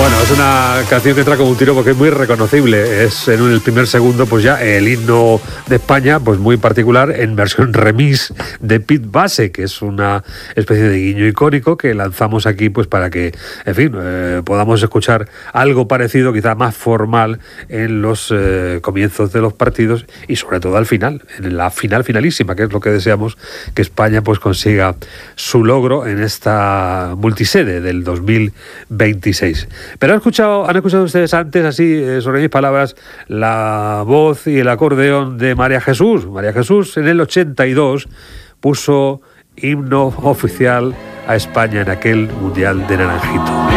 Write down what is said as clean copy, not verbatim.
Bueno, es una canción que entra como un tiro porque es muy reconocible. Es en el primer segundo, pues ya el himno de España, pues muy particular, en versión remix de Pete Base, que es una especie de guiño icónico que lanzamos aquí, pues para que, en fin, podamos escuchar algo parecido, quizá más formal, en los comienzos de los partidos y sobre todo al final, en la finalísima, que es lo que deseamos, que España pues consiga su logro en esta multisede del 2026. Pero han escuchado ustedes antes, así, sobre mis palabras, la voz y el acordeón de María Jesús. María Jesús en el 82 puso himno oficial a España en aquel Mundial de Naranjito.